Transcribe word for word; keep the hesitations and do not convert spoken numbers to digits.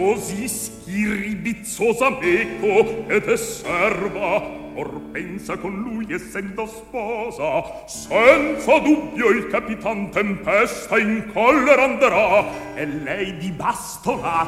così schiribizzosa meco e te serva, or pensa con lui essendo sposa, senza dubbio il capitan Tempesta in collera anderà, e lei di bastonate